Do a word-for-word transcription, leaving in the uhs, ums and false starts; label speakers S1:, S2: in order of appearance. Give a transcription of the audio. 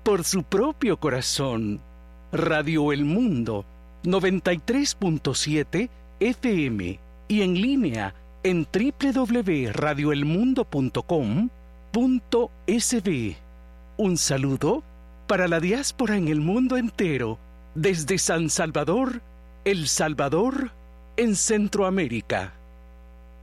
S1: por su propio corazón. Radio El Mundo, noventa y tres punto siete F M y en línea en doble u doble u doble u punto radio el mundo punto com punto es be. Un saludo para la diáspora en el mundo entero, desde San Salvador, El Salvador, en Centroamérica.